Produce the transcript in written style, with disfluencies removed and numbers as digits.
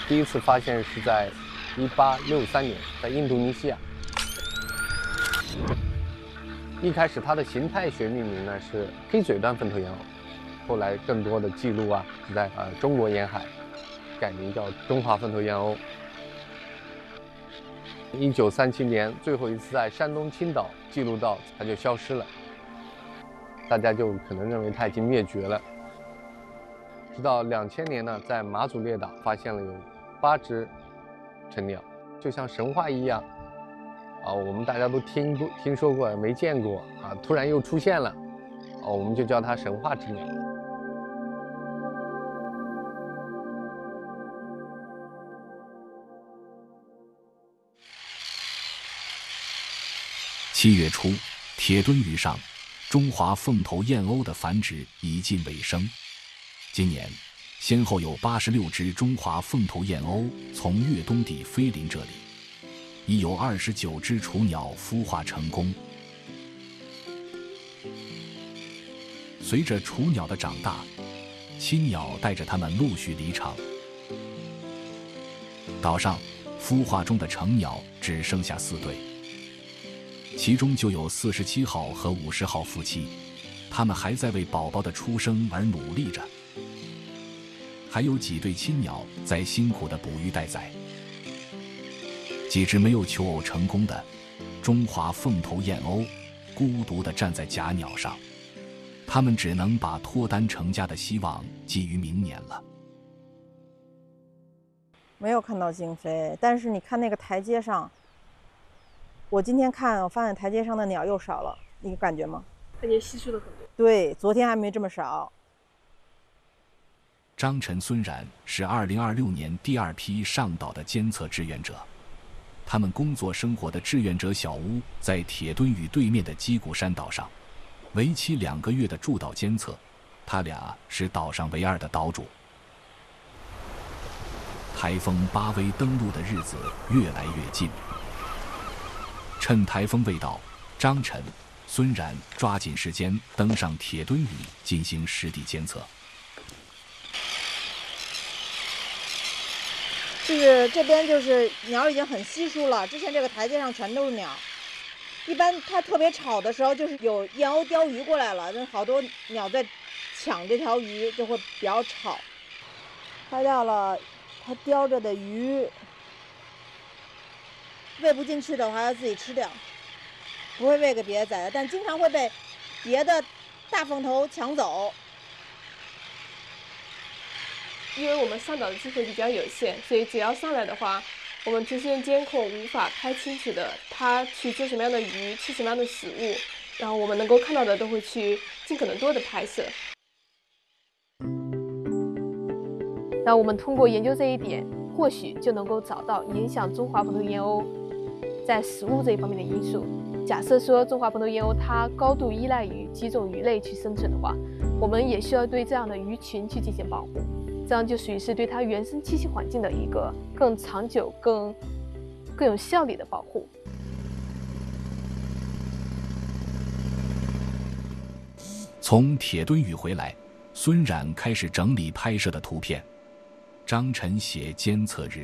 第一次发现是在1863年，在印度尼西亚。一开始它的形态学命名呢是黑嘴端凤头燕鸥，后来更多的记录啊是在中国沿海改名叫中华凤头燕鸥。1937年最后一次在山东青岛记录到，它就消失了，大家就可能认为它已经灭绝了。直到2000年呢，在马祖列岛发现了有8只成鸟，就像神话一样啊，我们大家都听说过，没见过啊，突然又出现了，我们就叫它神话之鸟。 7月初，铁墩屿上，中华凤头燕鸥的繁殖已近尾声。今年，先后有86只中华凤头燕鸥从越冬地飞临这里，已有29只雏鸟孵化成功。随着雏鸟的长大，亲鸟带着它们陆续离场。岛上孵化中的成鸟只剩下4对。其中就有47号和50号夫妻，他们还在为宝宝的出生而努力着。还有几对亲鸟在辛苦地捕鱼待宰。几只没有求偶成功的中华凤头燕鸥，孤独地站在假鸟上，他们只能把脱单成家的希望寄于明年了。 没有看到惊飞，但是你看那个台阶上。我今天看，我发现台阶上的鸟又少了，你有感觉吗？ 感觉稀疏了很多。 对，昨天还没这么少。 张晨、孙冉是2026年第2批上岛的监测志愿者，他们工作生活的志愿者小屋在铁墩屿对面的鸡骨山岛上，为期2个月的驻岛监测，他俩是岛上唯2的岛主。台风巴威登陆的日子越来越近。趁台风未到，张晨、孙冉抓紧时间登上铁墩屿进行实地监测。 就是这边就是鸟已经很稀疏了，之前这个台阶上全都是鸟。一般它特别吵的时候，就是有燕鸥叼鱼过来了，那好多鸟在抢这条鱼，就会比较吵。拍到了它叼着的鱼。喂不进去的话，要自己吃掉，不会喂给别的崽的，但经常会被别的大凤头抢走。 因为我们上岛的机会比较有限，所以只要上来的话，我们平时用监控无法拍清楚的它去做什么样的鱼，吃什么样的食物，然后我们能够看到的都会去尽可能多的拍摄。然后我们通过研究这一点，或许就能够找到影响中华凤头燕鸥在食物这一方面的因素。假设说中华凤头燕鸥它高度依赖于几种鱼类去生存的话，我们也需要对这样的鱼群去进行保护，这样就属于是对它原生栖息环境的一个更长久、更有效率的保护。 从铁墩屿回来，孙冉开始整理拍摄的图片，张晨写监测日